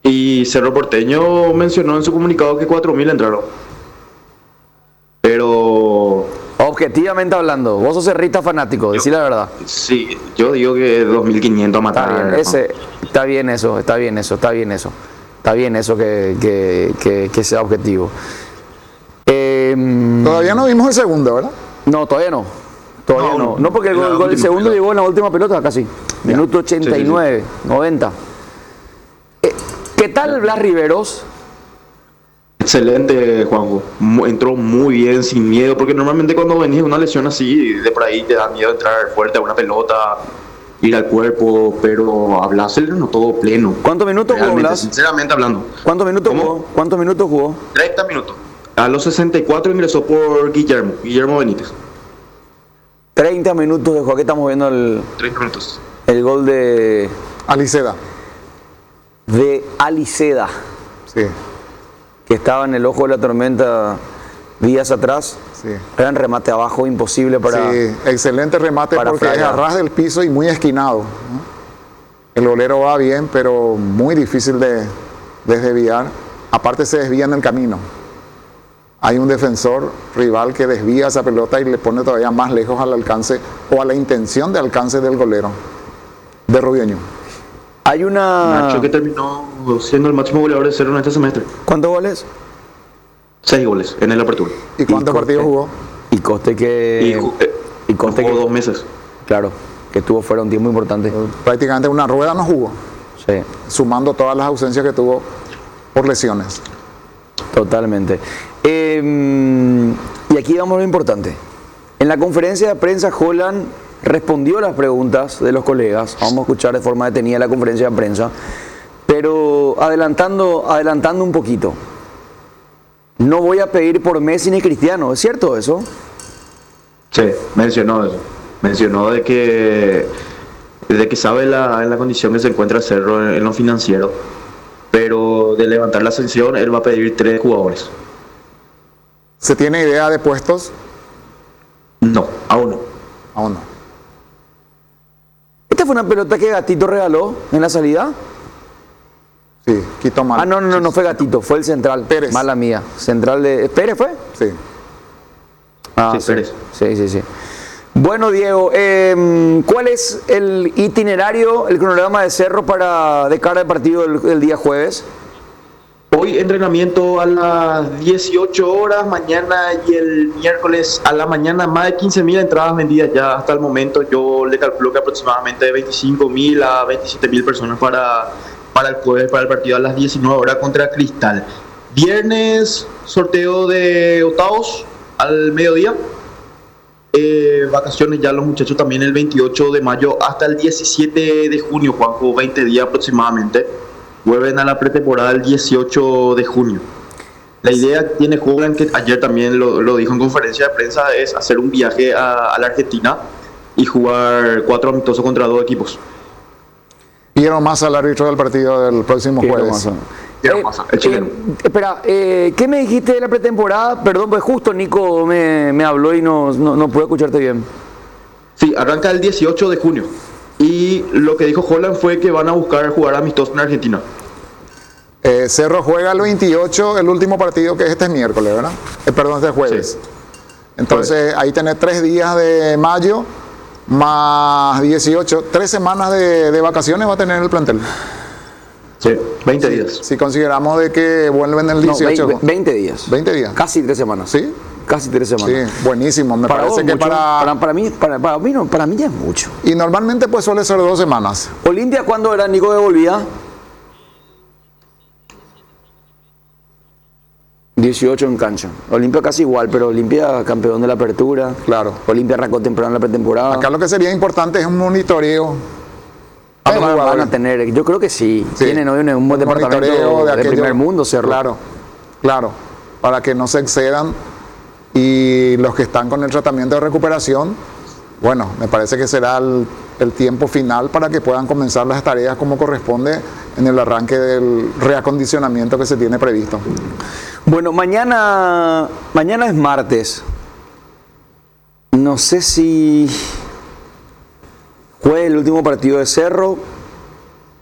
Y Cerro Porteño mencionó en su comunicado que 4.000 entraron. Pero Objetivamente hablando, vos sos cerrista fanático, decí la verdad. sí, yo digo que 2.500 a Está matar. bien, ¿no? está bien eso, está bien eso, está bien eso. Está bien eso que sea objetivo. Todavía no vimos el segundo, ¿verdad? No, todavía no. Todavía no. No, porque el gol del segundo llegó en la última pelota casi. Minuto 89, 90. ¿Qué tal Blas Riveros? Excelente, Juanjo. Entró muy bien, sin miedo, porque normalmente cuando venís de una lesión así, de por ahí te da miedo entrar fuerte a una pelota, ir al cuerpo, pero a Blas se le notó pleno. ¿Cuántos minutos jugó Realmente, Blas? sinceramente hablando. ¿Cuántos minutos ¿Cómo? jugó? ¿Cuántos minutos jugó? 30 minutos. A los 64 ingresó por Guillermo Benítez. 30 minutos de juego. Aquí estamos viendo 30 minutos. el gol de Aliceda. Aliceda, Sí, que estaba en el ojo de la tormenta días atrás. sí. Gran remate abajo, imposible para... Sí, excelente remate para porque es Fraga. a ras del piso y muy esquinado, ¿no? El golero va bien, pero muy difícil de desviar. Aparte se desvía en el camino. Hay un defensor rival que desvía esa pelota y le pone todavía más lejos al alcance o a la intención de alcance del golero de Rubioño. Hay una... Nacho, que terminó siendo el máximo goleador de Cerro en este semestre. ¿Cuántos goles? 6 goles en el apertura. ¿Y cuántos partidos jugó? Y Coste que... Y Coste jugó que... 2 meses. Claro, que estuvo fuera un tiempo importante. Prácticamente una rueda no jugó, Sí, sumando todas las ausencias que tuvo por lesiones. totalmente. Y aquí vamos a lo importante. En la conferencia de prensa, Holland respondió a las preguntas de los colegas. Vamos a escuchar de forma detenida la conferencia de prensa. Pero adelantando un poquito. No voy a pedir por Messi ni Cristiano. ¿Es cierto eso? Sí, mencionó eso. Mencionó de que sabe en la condición que se encuentra Cerro en lo financiero, pero de levantar la sanción él va a pedir 3 jugadores. ¿Se tiene idea de puestos? No, aún no. Aún no. ¿Esta fue una pelota que Gatito regaló en la salida? Sí, quitó mal. Ah, no fue Gatito, fue el central. Pérez. Mala mía. Central de... ¿Pérez fue? Sí. Ah, Sí, Pérez. Sí. Bueno, Diego, ¿cuál es el itinerario, el cronograma de Cerro de cara al partido el día jueves? Hoy entrenamiento a las 18 horas, mañana y el miércoles a la mañana más de 15.000 entradas vendidas ya hasta el momento. Yo le calculo que aproximadamente de 25.000 a 27.000 personas para el jueves, para el partido a las 19 horas contra Cristal. Viernes, sorteo de octavos al mediodía. Vacaciones ya los muchachos también el 28 de mayo hasta el 17 de junio, Juanjo, 20 días aproximadamente. Vuelven a la pretemporada el 18 de junio. La idea que tiene Hogan, que ayer también lo dijo en conferencia de prensa, es hacer un viaje a la Argentina y jugar 4 amistosos contra 2 equipos. Vieron más al árbitro del partido del próximo jueves. El chileno. Espera, ¿qué me dijiste de la pretemporada? Perdón, pues justo Nico me habló y no pude escucharte bien. Sí, arranca el 18 de junio. Y lo que dijo Holland fue que van a buscar jugar amistosos en Argentina. Cerro juega el 28, el último partido que es este miércoles, ¿verdad? Perdón, este jueves. Sí. Entonces ahí tenés 3 días de mayo más 18, 3 semanas de vacaciones va a tener el plantel. Sí, 20 días. Si consideramos de que vuelven el 18. No, 20 días. 20 días. Casi 3 semanas. ¿Sí? Casi 3 semanas. Sí, buenísimo. Me Para parece vos, que mucho. para... Para mí ya es mucho. Y normalmente pues suele ser 2 semanas. ¿Olimpia cuándo era, Nico, que volvía? 18 en cancha. Olimpia casi igual, pero Olimpia campeón de la apertura. Claro. Olimpia arrancó temprano en la pretemporada. Acá lo que sería importante es un monitoreo. de Van a jugadores. tener, yo creo que sí. Sí. Tienen hoy un buen Un departamento monitoreo de aquello. primer mundo, Cerro. Claro, para que no se excedan y los que están con el tratamiento de recuperación, bueno, me parece que será el tiempo final para que puedan comenzar las tareas como corresponde en el arranque del reacondicionamiento que se tiene previsto. Bueno, mañana es martes. No sé si juegue el último partido de Cerro.